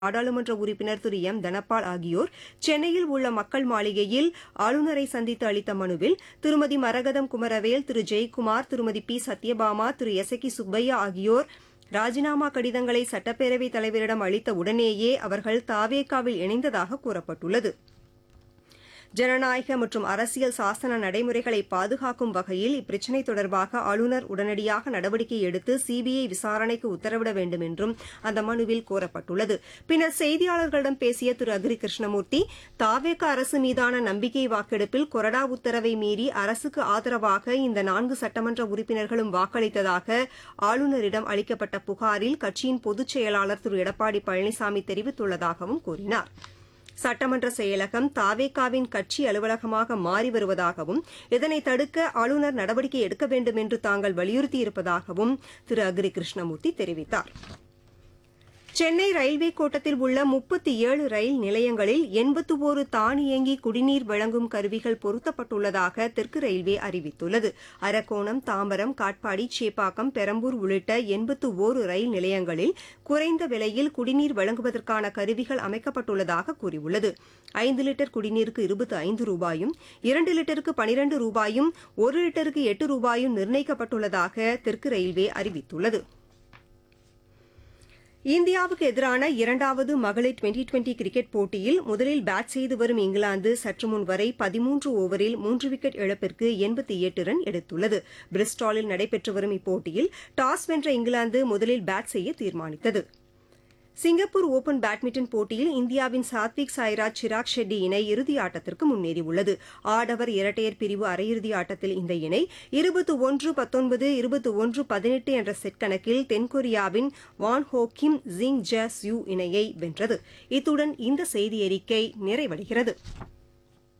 நாடாளுமன்ற உறுப்பினர் திரு எம் தனபால் ஆகியோர் சென்னையில் உள்ள மக்கள் மாளிகையில் ஆளுநரை சந்தித்து அளித்த மனுவில் திருமதி மரகதம் குமரவேல், திரு ஜெயக்குமார், திருமதி பி சத்யபாமா, திரு எஸ் கி சுப்பையா ஆகியோர் ராஜினாமா கடிதங்களை சட்டப்பேரவைத் தலைவரிடம் அளித்த உடனேயே அவர்கள் தாவேகாவில் இணைந்ததாக கூறப்பட்டுள்ளது. ஜனநாயக மற்றும் அரசியல் சாசன நடைமுறைகளை பாதுகாக்கும் வகையில் இப்பிரச்சினை தொடர்பாக ஆளுநர் உடனடியாக நடவடிக்கை எடுத்து சிபிஐ விசாரணைக்கு உத்தரவிட வேண்டும் என்றும் அந்த மனுவில் கோரப்பட்டுள்ளது. பின்னர் செய்தியாளர்களிடம் பேசிய திரு அக்ரி கிருஷ்ணமூர்த்தி, தாவேக அரசு மீதான நம்பிக்கை வாக்கெடுப்பில் கொறடா உத்தரவை மீறி அரசுக்கு ஆதரவாக இந்த 4 சட்டமன்ற உறுப்பினர்களும் வாக்களித்ததாக ஆளுநரிடம் அளிக்கப்பட்ட புகாரில் கட்சியின் பொதுச் செயலாளர் திரு எடப்பாடி பழனிசாமி தெரிவித்துள்ளதாகவும் கூறினார். சட்டமன்ற செயலகம் தாவேகாவின் கட்சி அலுவலகமாக மாறி வருவதாகவும் இதனை தடுக்க ஆளுநர் நடவடிக்கை எடுக்க வேண்டும் என்று தாங்கள் வலியுறுத்தியிருப்பதாகவும் திரு அக்ரி கிருஷ்ணமூர்த்தி தெரிவித்தார். சென்னை ரயில்வே கோட்டத்தில் உள்ள 37 ரயில் நிலையங்களில் 81 தானியங்கி குடிநீர் வழங்கும் கருவிகள் பொருத்தப்பட்டுள்ளதாக தெற்கு ரயில்வே அறிவித்துள்ளது. அரக்கோணம், தாம்பரம், காட்பாடி, சேப்பாக்கம், பெரம்பூர் உள்ளிட்ட 81 ரயில் நிலையங்களில் குறைந்த விலையில் குடிநீர் வழங்குவதற்கான கருவிகள் அமைக்கப்பட்டுள்ளதாக கூறியுள்ளது. 5 லிட்டர் குடிநீருக்கு 25 ரூபாயும், 2 லிட்டருக்கு 12 ரூபாயும், 1 லிட்டருக்கு 8 ரூபாயும் நிர்ணயிக்கப்பட்டுள்ளதாக தெற்கு ரயில்வே அறிவித்துள்ளது. இந்தியாவுக்கு எதிரான 2வது மகளிர் டுவெண்டி கிரிக்கெட் போட்டியில் முதலில் பேட் செய்து வரும் இங்கிலாந்து சற்றுமுன் வரை 13 ஓவரில் 3 விக்கெட் இழப்பிற்கு 88 ரன் எடுத்துள்ளது. பிரிஸ்டாலில் நடைபெற்று வரும் இப்போட்டியில் டாஸ் வென்ற இங்கிலாந்து முதலில் பேட் செய்ய தீர்மானித்தது. சிங்கப்பூர் ஓபன் பேட்மிண்டன் போட்டியில் இந்தியாவின் சாத்விக் சாய்ராஜ், சிராக் ஷெட்டி இணை இறுதி ஆட்டத்திற்கு முன்னேறியுள்ளது. ஆடவர் இரட்டையர் பிரிவு அரையிறுதி ஆட்டத்தில் இந்த இணை 21-19, 21-18 என்ற செட் கணக்கில் தென்கொரியாவின் வான் ஹோ கிம் ஜிங் ஜ சியூ இணையை வென்றது. இத்துடன் இந்த செய்தியறிக்கை நிறைவடைகிறது.